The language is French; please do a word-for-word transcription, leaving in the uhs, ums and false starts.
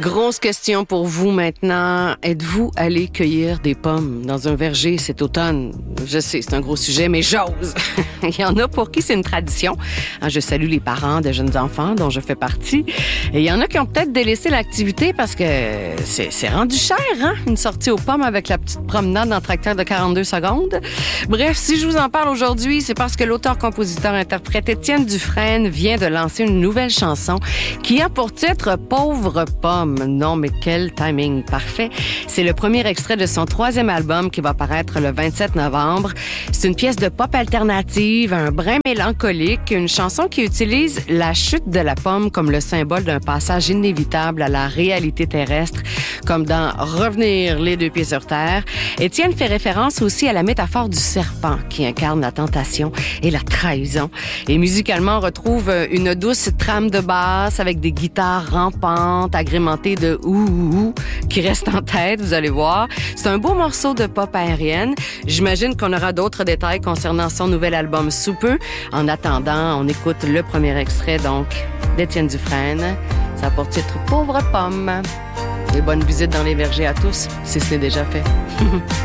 Grosse question pour vous maintenant. Êtes-vous allé cueillir des pommes dans un verger cet automne? Je sais, c'est un gros sujet, mais j'ose. Il y en a pour qui c'est une tradition. Je salue les parents de jeunes enfants dont je fais partie. Et il y en a qui ont peut-être délaissé l'activité parce que c'est, c'est rendu cher, hein? Une sortie aux pommes avec la petite promenade en tracteur de quarante-deux secondes. Bref, si je vous en parle aujourd'hui, c'est parce que l'auteur-compositeur-interprète Étienne Dufresne vient de lancer une nouvelle chanson qui a pour titre « Pauvre pomme ». Non, mais quel timing parfait. C'est le premier extrait de son troisième album qui va paraître le vingt-sept novembre. C'est une pièce de pop alternative, un brin mélancolique, une chanson qui utilise la chute de la pomme comme le symbole d'un passage inévitable à la réalité terrestre, comme dans Revenir les deux pieds sur terre. Étienne fait référence aussi à la métaphore du serpent qui incarne la tentation et la trahison. Et musicalement, on retrouve une douce trame de basse avec des guitares rampantes, agrémentées de ouh, ouh, ouh qui reste en tête, vous allez voir. C'est un beau morceau de pop aérienne. J'imagine qu'on aura d'autres détails concernant son nouvel album sous peu. En attendant, on écoute le premier extrait donc d'Étienne Dufresne. Ça a pour titre « Pauvre pomme ». Et bonne visite dans les vergers à tous, si ce n'est déjà fait.